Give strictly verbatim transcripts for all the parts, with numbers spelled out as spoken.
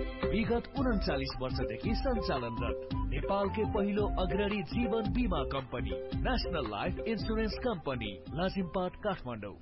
विगत उन्चालिस वर्षदेखि सञ्चालनरत नेपालकै पहिलो अग्रणी जीवन बीमा company national life insurance company Lazimpat Kathmandu.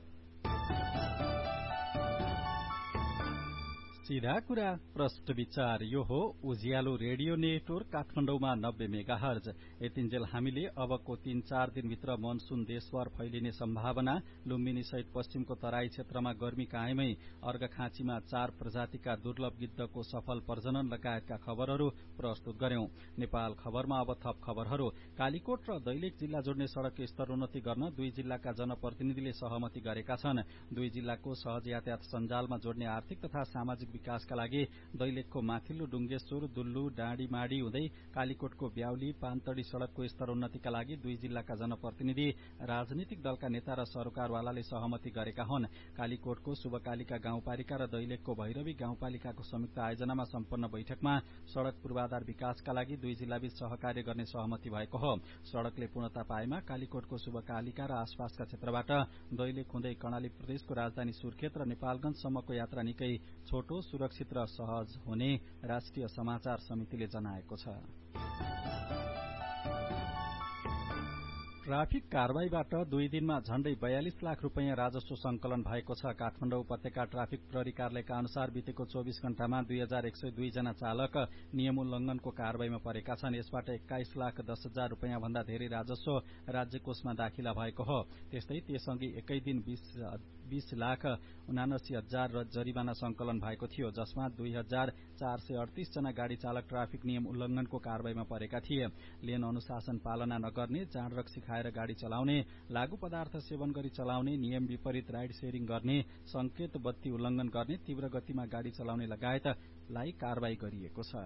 सीधा कुरा प्रश्न विचार यो हो उज्यालो रेडियो नेटवर्क काठमाडौँमा नब्बे मेगा हर्ज। यतिन्जेल हामीले अबको तीन चार दिनभित्र मनसून देशभर फैलिने सम्भावना, लुम्बिनी सहित पश्चिमको तराई क्षेत्रमा गर्मी कायमै, अर्घखाँचीमा चार प्रजातिका दुर्लभ गिद्धको सफल प्रजनन लगायतका खबरहरू प्रस्तुत गर्यौं। नेपाल खबरमा अब थप खबरहरू। कालीकोट र दैलेख जिल्ला जोड्ने सड़क स्तरोन्नति गर्न दुई जिल्लाका जनप्रतिनिधिले सहमति गरेका छन्। दुई जिल्लाको सहज यातायात सञ्जालमा जोड्ने आर्थिक तथा सामाजिक विकासका लागि दैलेखको माथिल्लो डुङ्गेश्वर, दुल्लु, डाँडीमाडी हुँदै कालीकोटको ब्याउली, पान्तडी सड़कको स्तरोन्नतिका लागि दुई जिल्लाका जनप्रतिनिधि, राजनीतिक दलका नेता र सरकारवालाले सहमति गरेका हुन्। कालीकोटको शुभकालिका गाउँपालिका र दैलेखको भैरवी गाउँपालिकाको संयुक्त आयोजनामा सम्पन्न बैठकमा सड़क पूर्वाधार विकासका लागि दुई जिल्लाबीच सहकार्य गर्ने सहमति भएको हो। सड़कले पूर्णता पाएमा कालीकोटको शुभकालिका र आसपासका क्षेत्रबाट दैलेख हुँदै कर्णाली प्रदेशको राजधानी सुर्खेत र नेपालगंजसम्मको यात्रा निकै छोटो, सुरक्षित र सहज हुने राष्ट्रिय समाचार समितिले जनाएको छ। ट्राफिक कारवाहीबाट दुई दिनमा झण्डै बयालिस लाख रूपियाँ राजस्व संकलन भएको छ। काठमाडौँ उपत्यका ट्राफिक प्रहरी कार्यालयका अनुसार बितेको चौबीस घण्टामा दुई हजार एक सय दुई जना चालक नियम उल्लंघनको कारवाहीमा परेका छन्। यसबाट एक्काइस लाख दस हजार रूपियाँ भन्दा धेरै राजस्व राज्य कोषमा दाखिला भएको हो। त्यस्तै त्यसअघि एकै दिन बीस लाख उनासी हजार जरिमाना संकलन भएको थियो, जसमा दुई हजार चार सय अडतीस जना गाड़ी चालक ट्राफिक नियम उल्लंघनको कारवाहीमा परेका थिए। लेन अनुशासन पालना नगर्ने, जाँड रक्सी खाएर गाड़ी चलाउने, लागू पदार्थ सेवन गरी चलाउने, नियम विपरीत राइड शेयरिङ गर्ने, संकेत बत्ती उल्लंघन गर्ने, तीव्र गतिमा गाड़ी चलाउने लगायतलाई कारवाही गरिएको छ।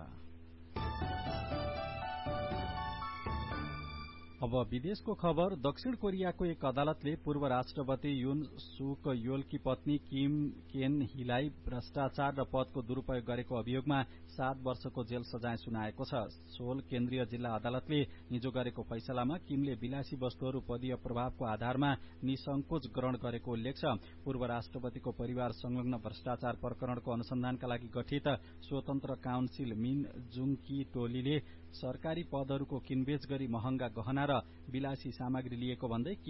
अब विदेशको खबर। दक्षिण कोरियाको एक अदालतले पूर्व राष्ट्रपति युन सुक योलकी पत्नी किम केन हीलाई भ्रष्टाचार र पदको दुरूपयोग गरेको अभियोगमा सात वर्षको जेल सजाय सुनाएको छ। सोल केन्द्रीय जिल्ला अदालतले हिजो गरेको फैसलामा किमले विलासी वस्तुहरू पदीय प्रभावको आधारमा निसंकोच ग्रहण गरेको उल्लेख छ। पूर्व राष्ट्रपतिको परिवार संलग्न भ्रष्टाचार प्रकरणको अनुसन्धानका लागि गठित स्वतन्त्र काउन्सिल मिन जुङ की टोलीले सरकारी पदहरूको किनबेच गरी महँगा गहना र विलासी सामग्री लिएको भन्दै